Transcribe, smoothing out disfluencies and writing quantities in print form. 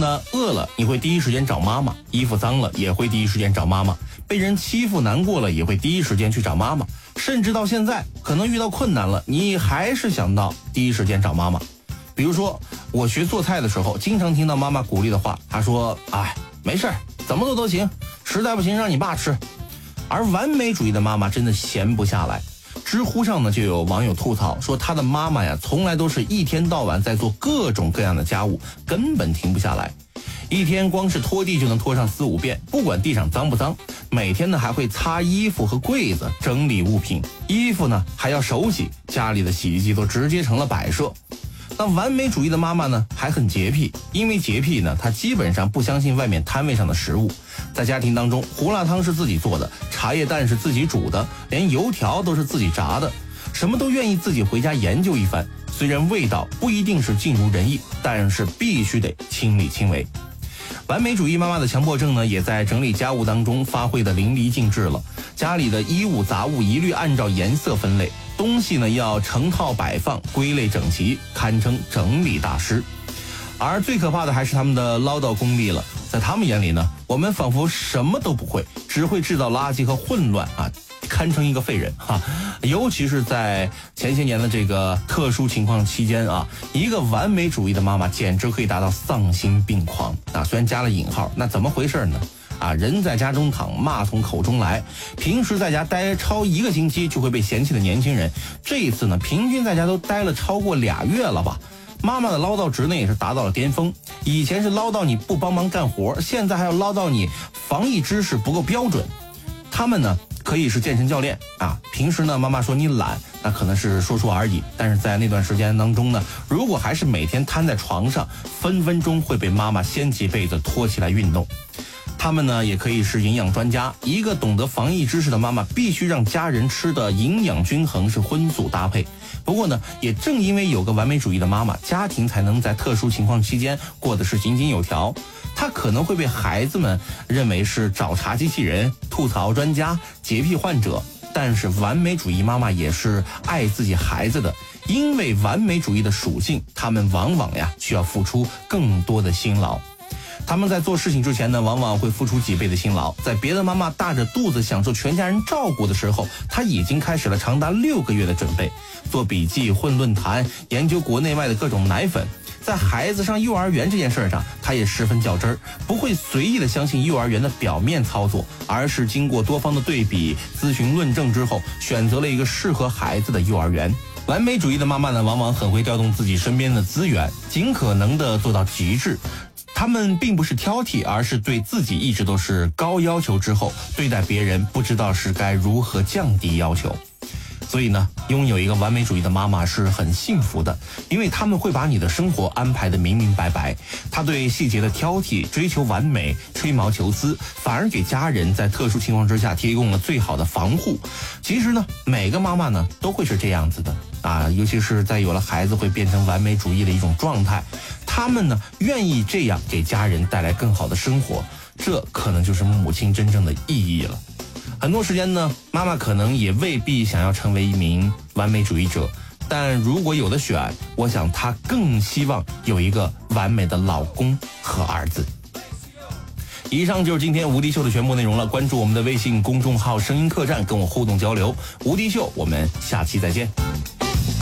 呢，饿了你会第一时间找妈妈，衣服脏了也会第一时间找妈妈，被人欺负难过了也会第一时间去找妈妈，甚至到现在可能遇到困难了，你还是想到第一时间找妈妈。比如说我学做菜的时候，经常听到妈妈鼓励的话，她说没事儿，怎么做都行，实在不行让你爸吃。而完美主义的妈妈真的闲不下来。知乎上呢就有网友吐槽说，他的妈妈呀从来都是一天到晚在做各种各样的家务，根本停不下来。一天光是拖地就能拖上4-5遍，不管地上脏不脏。每天呢还会擦衣服和柜子，整理物品，衣服呢还要手洗，家里的洗衣机都直接成了摆设。那完美主义的妈妈呢还很洁癖，因为洁癖呢她基本上不相信外面摊位上的食物。在家庭当中，胡辣汤是自己做的，茶叶蛋是自己煮的，连油条都是自己炸的，什么都愿意自己回家研究一番。虽然味道不一定是尽如人意，但是必须得亲力亲为。完美主义妈妈的强迫症呢，也在整理家务当中发挥的淋漓尽致了。家里的衣物杂物一律按照颜色分类，东西呢要成套摆放，归类整齐，堪称整理大师。而最可怕的还是他们的唠叨功力了。在他们眼里呢，我们仿佛什么都不会，只会制造垃圾和混乱堪称一个废人尤其是在前些年的这个特殊情况期间一个完美主义的妈妈简直可以达到丧心病狂虽然加了引号，那怎么回事呢？人在家中躺，骂从口中来。平时在家待超1个星期就会被嫌弃的年轻人，这一次呢，平均在家都待了超过2月了吧。妈妈的唠叨值呢也是达到了巅峰，以前是唠叨你不帮忙干活，现在还要唠叨你防疫知识不够标准。他们呢可以是健身教练平时呢妈妈说你懒，那可能是说说而已，但是在那段时间当中呢，如果还是每天瘫在床上，分分钟会被妈妈掀起被子拖起来运动。他们呢也可以是营养专家，一个懂得防疫知识的妈妈必须让家人吃的营养均衡，是荤素搭配。不过呢，也正因为有个完美主义的妈妈，家庭才能在特殊情况期间过得是井井有条。她可能会被孩子们认为是找茬机器人、吐槽专家、洁癖患者，但是完美主义妈妈也是爱自己孩子的，因为完美主义的属性，他们往往需要付出更多的辛劳。他们在做事情之前呢，往往会付出几倍的辛劳。在别的妈妈大着肚子享受全家人照顾的时候，她已经开始了长达6个月的准备，做笔记、混论坛、研究国内外的各种奶粉。在孩子上幼儿园这件事上，她也十分较真儿，不会随意的相信幼儿园的表面操作，而是经过多方的对比、咨询论证之后，选择了一个适合孩子的幼儿园。完美主义的妈妈呢，往往很会调动自己身边的资源，尽可能的做到极致。他们并不是挑剔，而是对自己一直都是高要求，之后对待别人不知道是该如何降低要求。所以呢，拥有一个完美主义的妈妈是很幸福的，因为他们会把你的生活安排得明明白白。他对细节的挑剔、追求完美、吹毛求疵，反而给家人在特殊情况之下提供了最好的防护。其实呢，每个妈妈呢都会是这样子的尤其是在有了孩子会变成完美主义的一种状态，他们呢愿意这样给家人带来更好的生活，这可能就是母亲真正的意义了。很多时间呢，妈妈可能也未必想要成为一名完美主义者，但如果有的选，我想她更希望有一个完美的老公和儿子。以上就是今天无敌秀的全部内容了，关注我们的微信公众号声音客栈，跟我互动交流。无敌秀，我们下期再见。